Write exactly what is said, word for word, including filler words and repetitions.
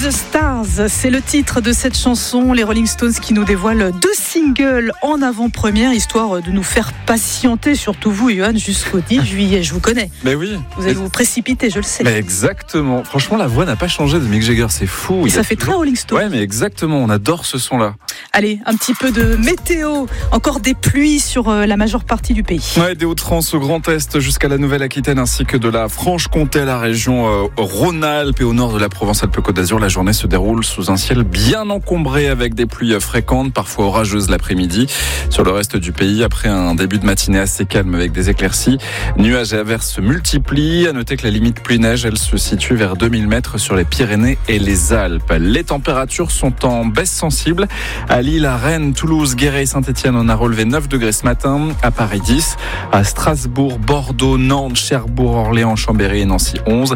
the Stars, c'est le titre de cette chanson. Les Rolling Stones qui nous dévoilent deux singles en avant-première, histoire de nous faire patienter, surtout vous, Johan, jusqu'au dix juillet. Je vous connais. Mais oui. Vous allez vous précipiter, je le sais. Mais exactement. Franchement, la voix n'a pas changé de Mick Jagger, c'est fou. Ça fait toujours... très Rolling Stones. Ouais, mais exactement. On adore ce son-là. Allez, un petit peu de météo. Encore des pluies sur la majeure partie du pays. Ouais, des Hauts-de-France au Grand Est jusqu'à la Nouvelle-Aquitaine, ainsi que de la Franche-Comté à la région euh, Rhône-Alpes et au nord de la Provence-Alpes-Côte d'Azur. La journée se déroule sous un ciel bien encombré avec des pluies fréquentes, parfois orageuses l'après-midi. Sur le reste du pays, après un début de matinée assez calme avec des éclaircies, nuages et averses se multiplient. À noter que la limite pluie-neige, elle se situe vers deux mille mètres sur les Pyrénées et les Alpes. Les températures sont en baisse sensible. À Lille, à Rennes, Toulouse, Guéret et Saint-Etienne, on a relevé neuf degrés ce matin. À Paris, dix. À Strasbourg, Bordeaux, Nantes, Cherbourg, Orléans, Chambéry et Nancy, onze.